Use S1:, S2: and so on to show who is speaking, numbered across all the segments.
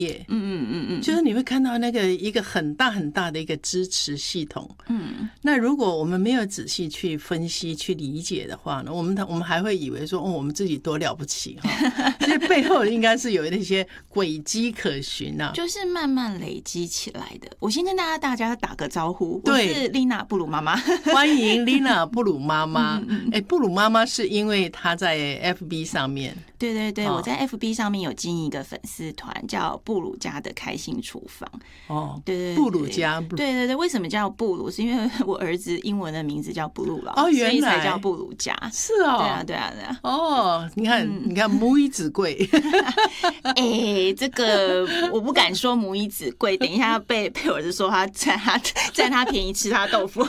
S1: 就是你会看到那个一个很大很大的一个支持系统。那如果我们没有仔细去分析去理解的话呢，我们还会以为说我们自己多了不起哈，其实背后应该是有那些轨迹可循啊，
S2: 就是慢慢累积起来的。我先跟大家打个招呼，我
S1: 对，
S2: 是丽娜布鲁妈妈，
S1: 欢迎丽娜布鲁妈妈。布鲁妈妈是因为她在 FB 上面。
S2: 对对对，我在 FB 上面有经营一个粉丝团，叫布鲁家的开心厨房。对对对，
S1: 布鲁家。
S2: 对对对，为什么叫布鲁？是因为我儿子英文的名字叫布鲁老，
S1: 原来
S2: 所以才叫布鲁家。
S1: 是哦，
S2: 对啊对啊对啊。
S1: 你看母以子贵。
S2: 这个我不敢说母以子贵，等一下要被我儿子说他占他便宜吃他豆腐。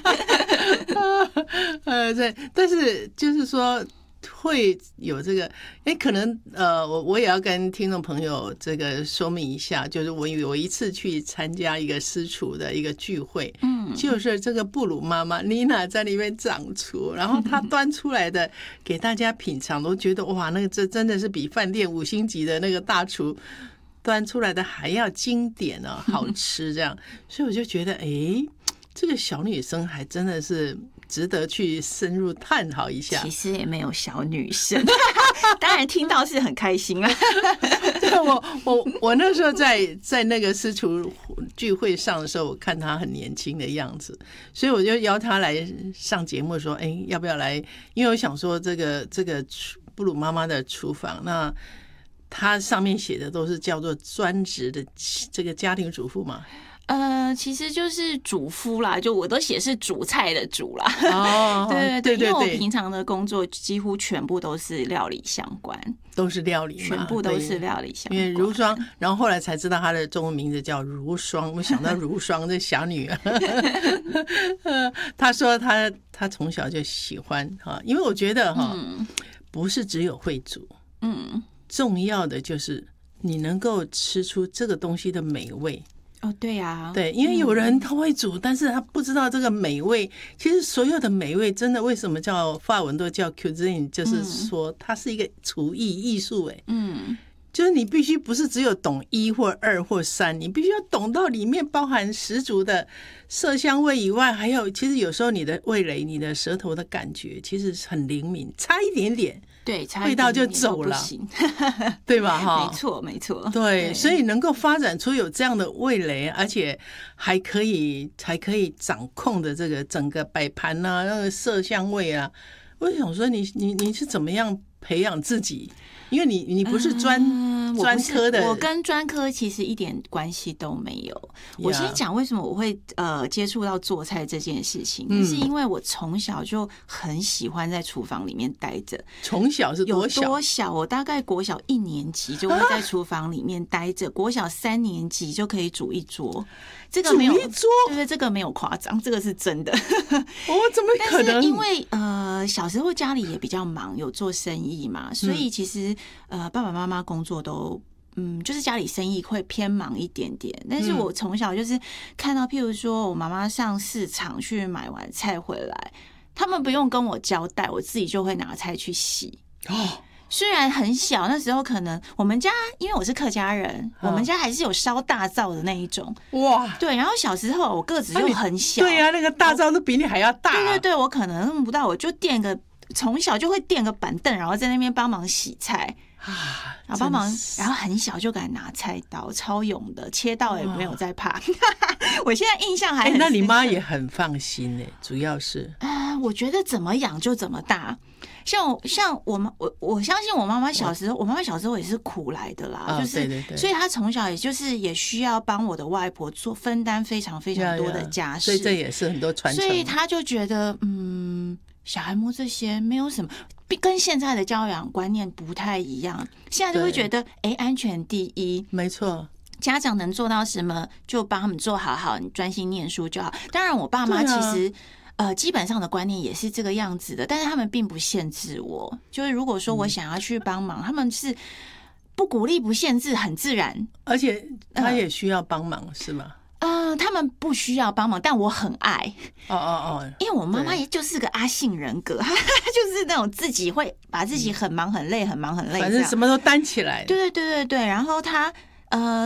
S1: 对，但是就是说会有这个，可能我也要跟听众朋友这个说明一下，就是我有一次去参加一个私厨的一个聚会，就是这个布鲁妈妈妮娜在里面掌厨，然后她端出来的给大家品尝，都觉得哇，那个这真的是比饭店5星级的那个大厨端出来的还要经典啊，好吃这样，所以我就觉得这个小女生还真的是值得去深入探讨一下。
S2: 其实也没有小女生，当然听到是很开心啊。
S1: 对，我那时候在那个私厨聚会上的时候，我看她很年轻的样子，所以我就邀她来上节目说，要不要来？因为我想说这个布鲁妈妈的厨房，那她上面写的都是叫做专职的这个家庭主妇嘛。
S2: 其实就是主夫啦，就我都写是煮菜的煮啦。对，因为我平常的工作几乎全部都是料理相关，
S1: 都是料理嘛，
S2: 全部都是料理相关。
S1: 因为如霜，然后后来才知道她的中文名字叫如霜，我想到如霜这小女儿。她说她从小就喜欢因为我觉得不是只有会煮，重要的就是你能够吃出这个东西的美味。
S2: 对啊，
S1: 对，因为有人他会煮，但是他不知道这个美味。其实所有的美味，真的为什么叫法文都叫 cuisine， 就是说它是一个厨艺术。就是你必须不是只有懂1或2或3，你必须要懂到里面包含十足的色香味以外，还有其实有时候你的味蕾、你的舌头的感觉其实很灵敏，差一点点。
S2: 对，
S1: 味道就走了，对吧？
S2: 没错。
S1: 对，所以能够发展出有这样的味蕾，而且还可以掌控的这个整个摆盘啊，那个色香味啊，我想说你是怎么样培养自己？因为你不是专科的，
S2: 我跟专科其实一点关系都没有。我先讲为什么我会接触到做菜这件事情，是因为我从小就很喜欢在厨房里面待着。
S1: 从小是多小？
S2: 有多小？我大概国小1年级就会在厨房里面待着，国小3年级就可以煮一桌。这个没有，
S1: 煮一桌，
S2: 对，这个没有夸张，这个是真的。
S1: 怎么可能？
S2: 但是因为小时候家里也比较忙，有做生意嘛，所以其实爸爸妈妈工作都就是家里生意会偏忙一点点。但是我从小就是看到，譬如说我妈妈上市场去买完菜回来，他们不用跟我交代，我自己就会拿菜去洗。虽然很小，那时候可能我们家因为我是客家人，我们家还是有烧大灶的那一种。哇，对，然后小时候我个子就很小，
S1: 对啊，那个大灶都比你还要大。
S2: 对，我可能弄不到，我就从小就会垫个板凳，然后在那边帮忙洗菜然后帮忙，然后很小就敢拿菜刀，超勇的，切到也没有在怕。我现在印象还很
S1: 那你妈也很放心主要是
S2: 我觉得怎么养就怎么大。像我相信我妈妈小时候，我妈妈小时候也是苦来的啦，就是
S1: 对，
S2: 所以她从小也需要帮我的外婆分担非常非常多的家事，
S1: 所以这也是很多传承。
S2: 所以她就觉得小孩摸这些没有什么，跟现在的教养观念不太一样。现在就会觉得安全第一，
S1: 没错。
S2: 家长能做到什么就帮他们做好，你专心念书就好。当然我爸妈其实基本上的观念也是这个样子的，但是他们并不限制我。就是如果说我想要去帮忙，他们是不鼓励不限制，很自然。
S1: 而且他也需要帮忙是吗？
S2: 他们不需要帮忙，但我很爱。因为我妈妈也就是个阿信人格，她就是那种自己会把自己很忙很累，很忙很累，
S1: 反正什么都担起来。
S2: 对，然后她